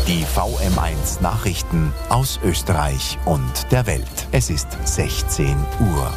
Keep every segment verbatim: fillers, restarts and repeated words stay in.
Die V M eins Nachrichten aus Österreich und der Welt. Es ist sechzehn Uhr.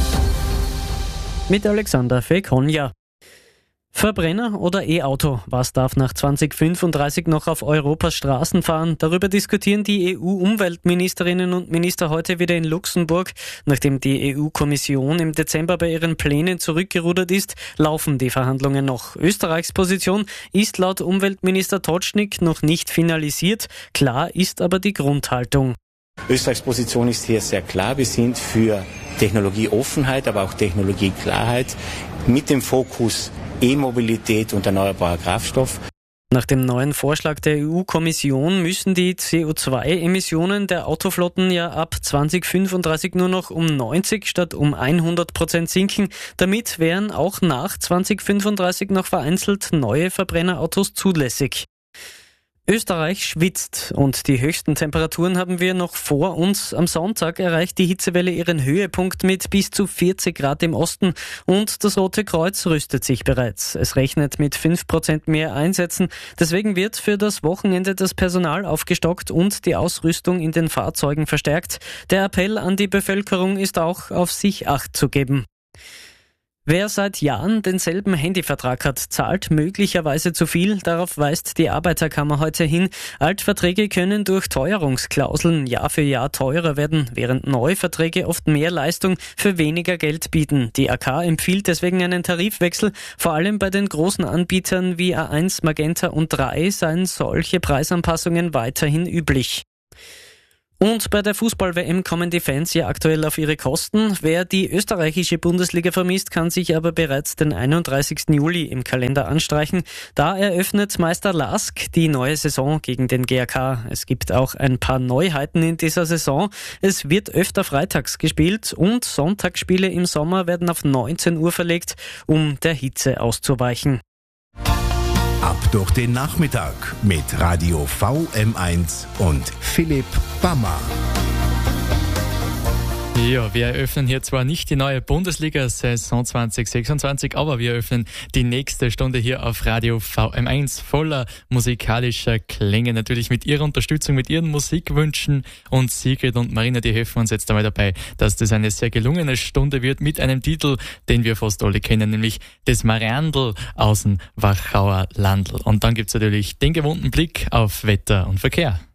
Mit Alexander Fekonja. Verbrenner oder E-Auto? Was darf nach zwanzig fünfunddreißig noch auf Europas Straßen fahren? Darüber diskutieren die E U-Umweltministerinnen und Minister heute wieder in Luxemburg. Nachdem die E U-Kommission im Dezember bei ihren Plänen zurückgerudert ist, laufen die Verhandlungen noch. Österreichs Position ist laut Umweltminister Totschnig noch nicht finalisiert. Klar ist aber die Grundhaltung. Österreichs Position ist hier sehr klar. Wir sind für Technologieoffenheit, aber auch Technologieklarheit mit dem Fokus E-Mobilität und erneuerbarer Kraftstoff. Nach dem neuen Vorschlag der E U-Kommission müssen die C O zwei Emissionen der Autoflotten ja ab zwanzig fünfunddreißig nur noch um neunzig statt um hundert Prozent sinken. Damit wären auch nach zwanzig fünfunddreißig noch vereinzelt neue Verbrennerautos zulässig. Österreich schwitzt und die höchsten Temperaturen haben wir noch vor uns. Am Sonntag erreicht die Hitzewelle ihren Höhepunkt mit bis zu vierzig Grad im Osten und das Rote Kreuz rüstet sich bereits. Es rechnet mit fünf Prozent mehr Einsätzen. Deswegen wird für das Wochenende das Personal aufgestockt und die Ausrüstung in den Fahrzeugen verstärkt. Der Appell an die Bevölkerung ist auch, auf sich Acht zu geben. Wer seit Jahren denselben Handyvertrag hat, zahlt möglicherweise zu viel. Darauf weist die Arbeiterkammer heute hin. Altverträge können durch Teuerungsklauseln Jahr für Jahr teurer werden, während Neuverträge oft mehr Leistung für weniger Geld bieten. Die A K empfiehlt deswegen einen Tarifwechsel. Vor allem bei den großen Anbietern wie A eins, Magenta und drei seien solche Preisanpassungen weiterhin üblich. Und bei der Fußball-W M kommen die Fans ja aktuell auf ihre Kosten. Wer die österreichische Bundesliga vermisst, kann sich aber bereits den einunddreißigsten Juli im Kalender anstreichen. Da eröffnet Meister Lask die neue Saison gegen den G A K. Es gibt auch ein paar Neuheiten in dieser Saison. Es wird öfter freitags gespielt und Sonntagsspiele im Sommer werden auf neunzehn Uhr verlegt, um der Hitze auszuweichen. Ab durch den Nachmittag mit Radio V M eins und Philipp Bammer. Ja, wir eröffnen hier zwar nicht die neue Bundesliga-Saison zwanzig sechsundzwanzig, aber wir eröffnen die nächste Stunde hier auf Radio V M eins voller musikalischer Klänge. Natürlich mit Ihrer Unterstützung, mit Ihren Musikwünschen. Und Sigrid und Marina, die helfen uns jetzt einmal dabei, dass das eine sehr gelungene Stunde wird mit einem Titel, den wir fast alle kennen, nämlich das Mariandl aus dem Wachauer Landl. Und dann gibt's natürlich den gewohnten Blick auf Wetter und Verkehr.